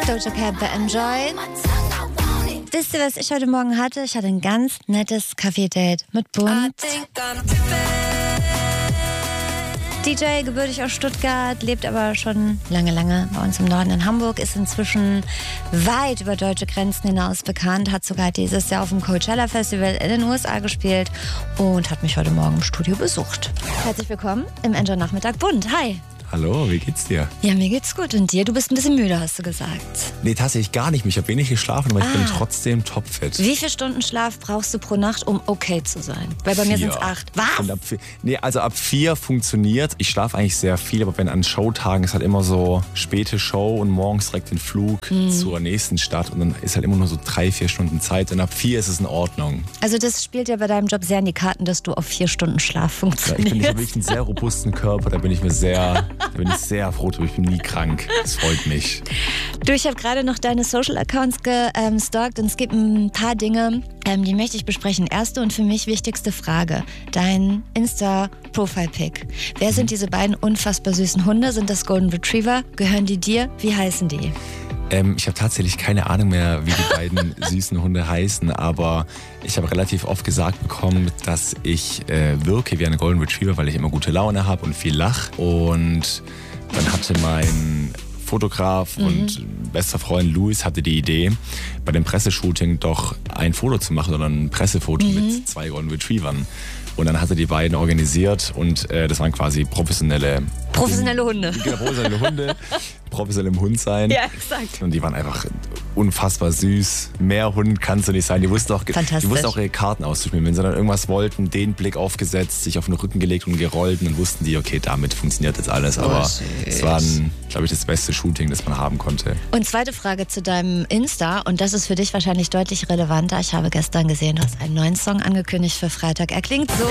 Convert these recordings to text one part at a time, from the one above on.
Doja Cat bei Enjoy. Wisst ihr, was ich heute Morgen hatte? Ich hatte ein ganz nettes Kaffee-Date mit Bunt. DJ, gebürtig aus Stuttgart, lebt aber schon lange bei uns im Norden in Hamburg, ist inzwischen weit über deutsche Grenzen hinaus bekannt, hat sogar dieses Jahr auf dem Coachella Festival in den USA gespielt und hat mich heute Morgen im Studio besucht. Herzlich willkommen im Enjoy Nachmittag Bunt. Hi. Hallo, wie geht's dir? Ja, mir geht's gut. Und dir? Du bist ein bisschen müde, hast du gesagt. Nee, tatsächlich gar nicht. Ich habe wenig geschlafen, aber ich bin trotzdem topfit. Wie viele Stunden Schlaf brauchst du pro Nacht, um okay zu sein? Weil bei mir sind es 8. Was? Und ab 4 funktioniert. Ich schlafe eigentlich sehr viel, aber wenn an Showtagen ist halt immer so späte Show und morgens direkt den Flug zur nächsten Stadt und dann ist halt immer nur so 3-4 Stunden Zeit und ab 4 ist es in Ordnung. Also das spielt ja bei deinem Job sehr in die Karten, dass du auf 4 Stunden Schlaf funktionierst. Ich habe wirklich einen sehr robusten Körper, da bin ich sehr froh drüber. Ich bin nie krank. Das freut mich. Du, ich habe gerade noch deine Social-Accounts gestalkt und es gibt ein paar Dinge, die möchte ich besprechen. Erste und für mich wichtigste Frage. Dein Insta-Profile-Pic. Wer sind diese beiden unfassbar süßen Hunde? Sind das Golden Retriever? Gehören die dir? Wie heißen die? Ich habe tatsächlich keine Ahnung mehr, wie die beiden süßen Hunde heißen, aber ich habe relativ oft gesagt bekommen, dass ich wirke wie ein Golden Retriever, weil ich immer gute Laune habe und viel lache. Und dann hatte mein Fotograf und bester Freund Luis hatte die Idee, bei dem Presseshooting doch ein Foto zu machen oder ein Pressefoto mit 2 Golden Retrievern. Und dann hat er die beiden organisiert und das waren quasi professionelle Hunde. Genau, professionelle Hunde, professionell im Hund sein. Ja, exakt. Und die waren einfach unfassbar süß. Mehr Hund kannst du nicht sein. Die wussten auch ihre Karten auszuspielen. Wenn sie dann irgendwas wollten, den Blick aufgesetzt, sich auf den Rücken gelegt und gerollt, und dann wussten die, okay, damit funktioniert jetzt alles. Aber es war, glaube ich, das beste Shooting, das man haben konnte. Und zweite Frage zu deinem Insta, und das ist für dich wahrscheinlich deutlich relevanter. Ich habe gestern gesehen, du hast einen neuen Song angekündigt für Freitag. Er klingt so.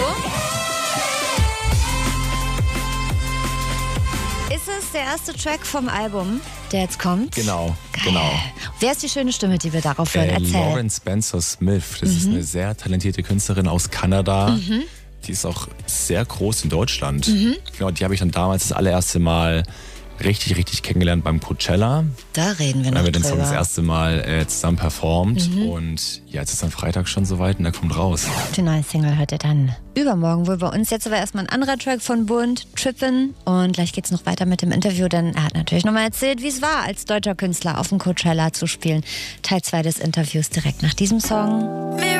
Ist es der erste Track vom Album, der jetzt kommt? Genau, Geil. genau. Wer ist die schöne Stimme, die wir darauf hören? Erzähl. Lauren Spencer Smith, das ist eine sehr talentierte Künstlerin aus Kanada. Die ist auch sehr groß in Deutschland. Genau, die habe ich dann damals das allererste Mal richtig kennengelernt beim Coachella. Da reden wir noch drüber. Da haben wir den Song drüber. das erste Mal zusammen performt. Und ja, jetzt ist dann Freitag schon soweit und der kommt raus. Die neue Single hört ihr dann übermorgen wohl bei uns. Jetzt aber erstmal ein anderer Track von Bunt, Trippin'. Und gleich geht's noch weiter mit dem Interview, denn er hat natürlich nochmal erzählt, wie es war, als deutscher Künstler auf dem Coachella zu spielen. Teil 2 des Interviews direkt nach diesem Song.